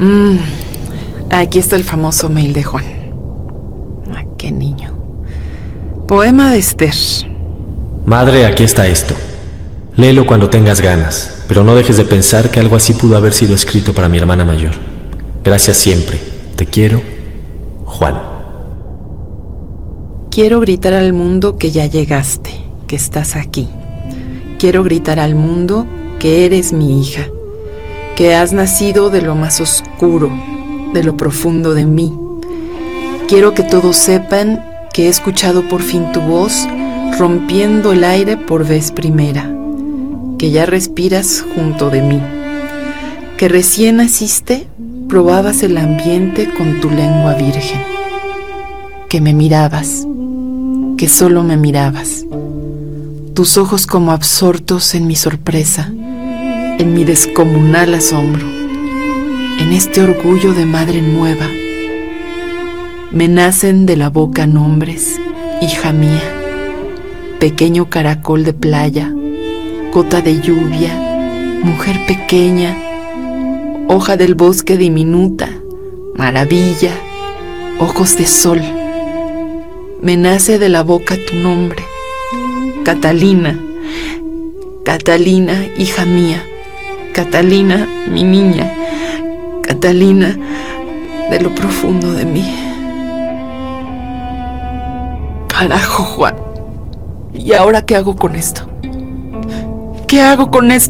Aquí está el famoso mail de Juan. Qué niño. Poema de Esther. Madre, aquí está esto. Léelo cuando tengas ganas, pero no dejes de pensar que algo así pudo haber sido escrito para mi hermana mayor. Gracias siempre. Te quiero, Juan. Quiero gritar al mundo que ya llegaste, que estás aquí. Quiero gritar al mundo que eres mi hija, que has nacido de lo más oscuro, de lo profundo de mí. Quiero que todos sepan que he escuchado por fin tu voz, rompiendo el aire por vez primera, que ya respiras junto de mí, que recién naciste, probabas el ambiente con tu lengua virgen, que me mirabas, que solo me mirabas, tus ojos como absortos en mi sorpresa, en mi descomunal asombro, en este orgullo de madre nueva. Me nacen de la boca nombres, hija mía, pequeño caracol de playa, gota de lluvia, mujer pequeña, hoja del bosque diminuta, maravilla, ojos de sol. Me nace de la boca tu nombre, Catalina, Catalina, hija mía, Catalina, mi niña, Catalina, de lo profundo de mí. Carajo, Juan. ¿Y ahora qué hago con esto? ¿Qué hago con esto?